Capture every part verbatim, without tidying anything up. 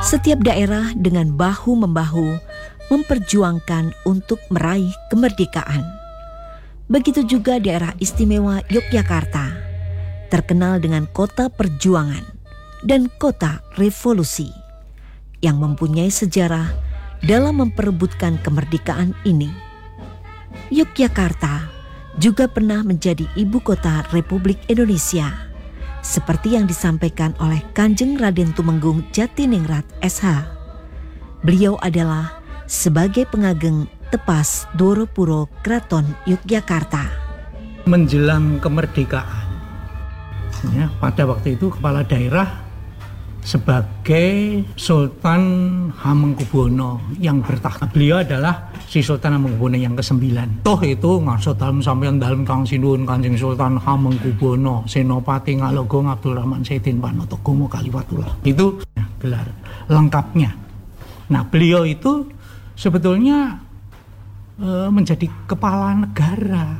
Setiap daerah dengan bahu-membahu memperjuangkan untuk meraih kemerdekaan. Begitu juga daerah istimewa Yogyakarta, terkenal dengan kota perjuangan dan kota revolusi, yang mempunyai sejarah dalam memperebutkan kemerdekaan ini. Yogyakarta juga pernah menjadi ibu kota Republik Indonesia, seperti yang disampaikan oleh Kanjeng Raden Tumenggung Jatiningrat S H. Beliau adalah sebagai pengageng Tepas Dworopuro Kraton Yogyakarta. Menjelang kemerdekaan, ya, pada waktu itu kepala daerah sebagai Sultan Hamengkubuwono yang bertakhta. Beliau adalah si Sultan Hamengkubuwono yang kesembilan. Toh itu ngarso dalam sampeyan dalam Kang Sinuwun Kanjeng Sultan Hamengkubuwono Senopati Ngalogo Abdul Rahman Saidin Panotogomo Kaliwatullah. Itu ya, gelar lengkapnya. Nah, beliau itu sebetulnya e, menjadi kepala negara.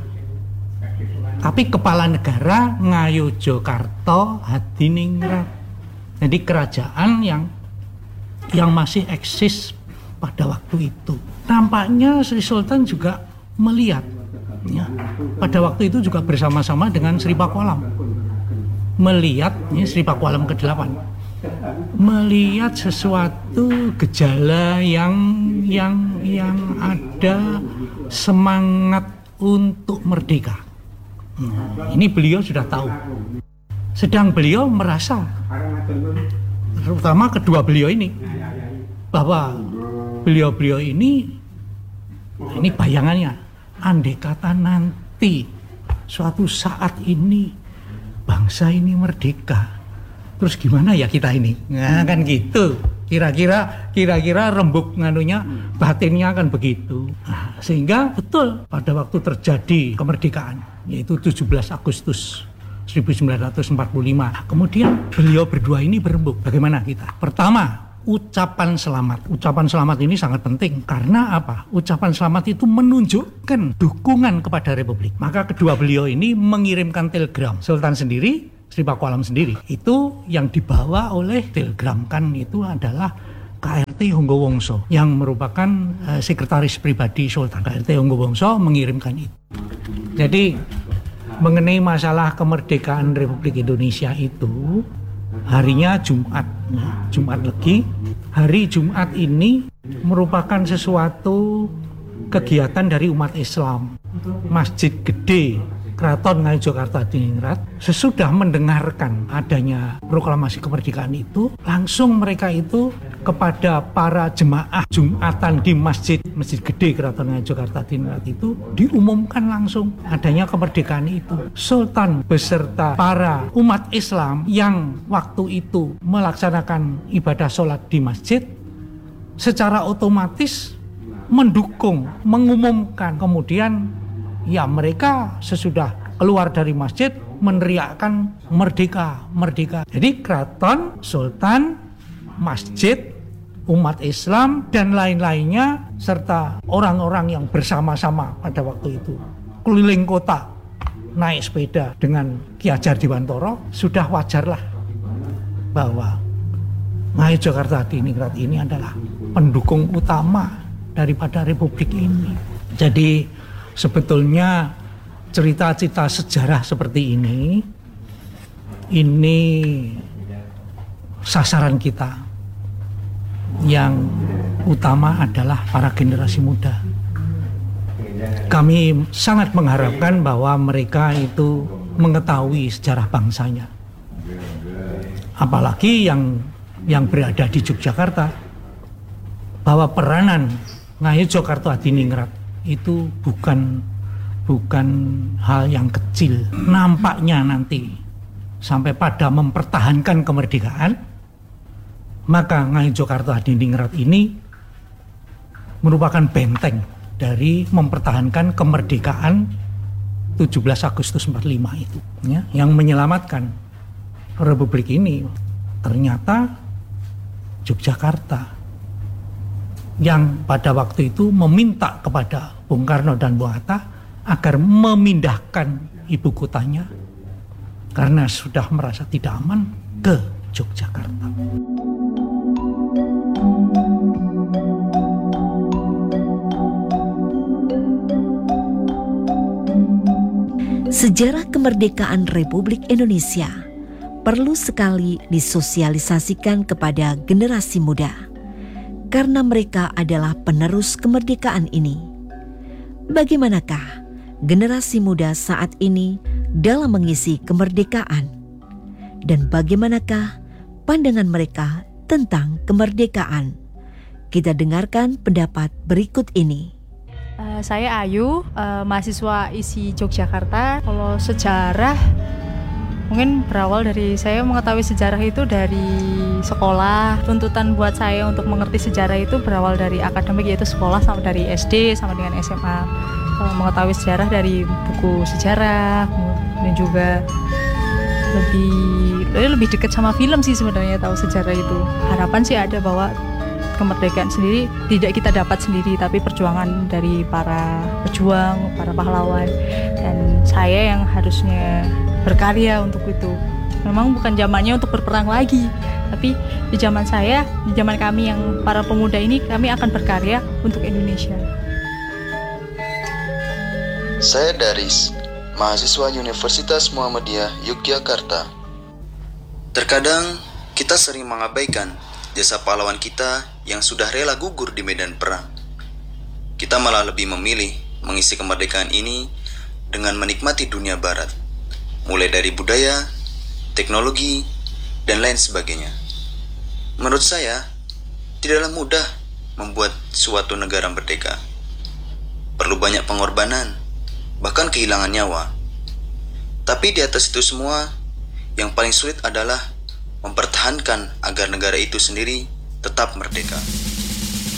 Tapi kepala negara Ngayogyakarta Hadiningrat. Jadi kerajaan yang yang masih eksis pada waktu itu. Nampaknya Sri Sultan juga melihat, ya, pada waktu itu juga bersama-sama dengan Sri Pakualam. Melihat, ya, Sri Pakualam kedelapan. Melihat sesuatu gejala yang yang yang ada semangat untuk merdeka. Nah, ini beliau sudah tahu. Sedang beliau merasa, terutama kedua beliau ini, bahwa beliau-beliau ini, ini bayangannya, andai kata nanti suatu saat ini bangsa ini merdeka, terus gimana ya kita ini? Nah, kan gitu. Kira-kira kira-kira rembuk nganunya, batinnya kan begitu. Nah, sehingga betul pada waktu terjadi kemerdekaan, yaitu tujuh belas Agustus seribu sembilan ratus empat puluh lima. Kemudian beliau berdua ini berembuk. Bagaimana kita? Pertama, ucapan selamat. Ucapan selamat ini sangat penting. Karena apa? Ucapan selamat itu menunjukkan dukungan kepada Republik. Maka kedua beliau ini mengirimkan telegram. Sultan sendiri, Sri Pakualam sendiri. Itu yang dibawa oleh telegram kan itu adalah K R T Honggowongso yang merupakan uh, sekretaris pribadi Sultan. K R T Honggowongso mengirimkan itu. Jadi mengenai masalah kemerdekaan Republik Indonesia itu, harinya Jumat, Jumat Legi. Hari Jumat ini merupakan sesuatu kegiatan dari umat Islam. Masjid Gede Kraton Ngayogyakarta Hadiningrat sesudah mendengarkan adanya proklamasi kemerdekaan itu, langsung mereka itu kepada para jemaah Jumatan di Masjid Masjid Gede Kraton Ngayogyakarta Hadiningrat itu diumumkan langsung adanya kemerdekaan itu. Sultan beserta para umat Islam yang waktu itu melaksanakan ibadah sholat di masjid secara otomatis mendukung, mengumumkan. Kemudian ya mereka sesudah keluar dari masjid meneriakkan merdeka, merdeka. Jadi keraton, sultan, masjid, umat Islam dan lain-lainnya serta orang-orang yang bersama-sama pada waktu itu keliling kota naik sepeda dengan Ki Hajar Dewantara, sudah wajarlah bahwa Ngayogyakarta Hadiningrat ini adalah pendukung utama daripada Republik ini. Jadi sebetulnya cerita-cerita sejarah seperti ini, ini sasaran kita yang utama adalah para generasi muda. Kami sangat mengharapkan bahwa mereka itu mengetahui sejarah bangsanya. Apalagi yang yang berada di Yogyakarta, bahwa peranan Ngayogyakarta Hadiningrat itu bukan bukan hal yang kecil. Nampaknya nanti sampai pada mempertahankan kemerdekaan, maka Ngayogyakarta Hadiningrat ini merupakan benteng dari mempertahankan kemerdekaan tujuh belas Agustus empat puluh lima itu, ya, yang menyelamatkan Republik ini. Ternyata Yogyakarta yang pada waktu itu meminta kepada Bung Karno dan Bung Hatta agar memindahkan ibu kotanya karena sudah merasa tidak aman ke Yogyakarta. Sejarah kemerdekaan Republik Indonesia perlu sekali disosialisasikan kepada generasi muda, karena mereka adalah penerus kemerdekaan ini. Bagaimanakah generasi muda saat ini dalam mengisi kemerdekaan? Dan bagaimanakah pandangan mereka tentang kemerdekaan? Kita dengarkan pendapat berikut ini. Uh, saya Ayu, uh, mahasiswa I S I Yogyakarta. Kalau sejarah, mungkin berawal dari saya mengetahui sejarah itu dari sekolah. Tuntutan buat saya untuk mengerti sejarah itu berawal dari akademik, yaitu sekolah, sama dari S D sama dengan S M A. Uh, mengetahui sejarah dari buku sejarah, dan juga lebih lebih dekat sama film sih sebenarnya tahu sejarah itu. Harapan sih ada bahwa kemerdekaan sendiri tidak kita dapat sendiri, tapi perjuangan dari para pejuang, para pahlawan, dan saya yang harusnya berkarya untuk itu. Memang bukan zamannya untuk berperang lagi, tapi di zaman saya, di zaman kami yang para pemuda ini, kami akan berkarya untuk Indonesia. Saya Daris, mahasiswa Universitas Muhammadiyah Yogyakarta. Terkadang kita sering mengabaikan jasa pahlawan kita yang sudah rela gugur di medan perang. Kita malah lebih memilih mengisi kemerdekaan ini dengan menikmati dunia barat, mulai dari budaya, teknologi, dan lain sebagainya. Menurut saya, tidaklah mudah membuat suatu negara merdeka. Perlu banyak pengorbanan, bahkan kehilangan nyawa. Tapi di atas itu semua, yang paling sulit adalah mempertahankan agar negara itu sendiri tetap merdeka.